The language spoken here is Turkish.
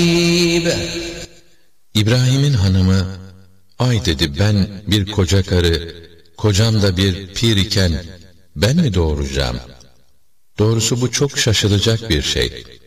İbrahim'in hanımı, ay dedi, ben bir koca karı, kocam da bir pir iken ben mi doğuracağım? Doğrusu bu çok şaşılacak bir şey.